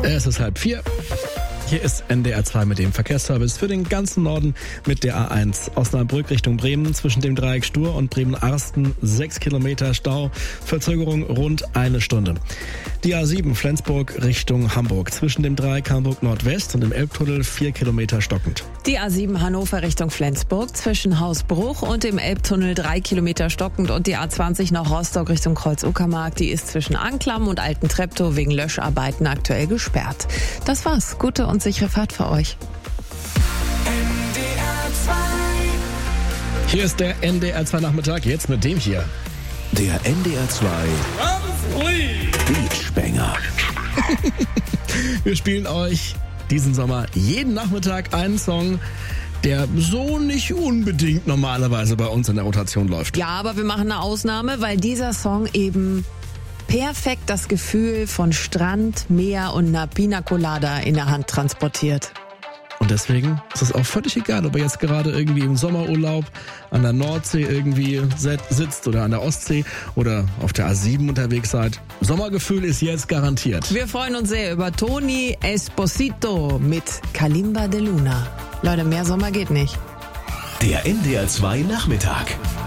Es ist 3:30. Hier ist NDR 2 mit dem Verkehrsservice für den ganzen Norden mit der A1. Osnabrück Richtung Bremen zwischen dem Dreieck Stur und Bremen-Arsten 6 Kilometer Stau. Verzögerung rund 1 Stunde. Die A7 Flensburg Richtung Hamburg zwischen dem Dreieck Hamburg Nordwest und dem Elbtunnel 4 Kilometer stockend. Die A7 Hannover Richtung Flensburg zwischen Hausbruch und dem Elbtunnel 3 Kilometer stockend und die A20 nach Rostock Richtung Kreuz-Uckermark, die ist zwischen Anklam und Alten-Treptow wegen Löscharbeiten aktuell gesperrt. Das war's. Gute und sichere Fahrt für euch. Hier ist der NDR 2 Nachmittag, jetzt mit dem hier. Der NDR 2 Beachbanger. Wir spielen euch diesen Sommer jeden Nachmittag einen Song, der so nicht unbedingt normalerweise bei uns in der Rotation läuft. Ja, aber wir machen eine Ausnahme, weil dieser Song eben perfekt das Gefühl von Strand, Meer und einer Pina Colada in der Hand transportiert. Und deswegen ist es auch völlig egal, ob ihr jetzt gerade irgendwie im Sommerurlaub an der Nordsee irgendwie sitzt oder an der Ostsee oder auf der A7 unterwegs seid. Sommergefühl ist jetzt garantiert. Wir freuen uns sehr über Tony Esposito mit Kalimba de Luna. Leute, mehr Sommer geht nicht. Der NDR 2 Nachmittag.